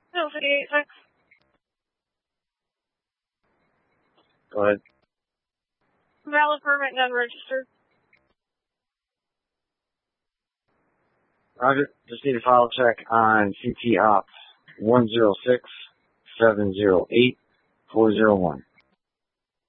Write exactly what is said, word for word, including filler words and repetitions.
No, fifty-eight six. Go ahead. Valid permit and unregistered. Roger. Just need a file check on C T op one zero six seven zero eight four zero one.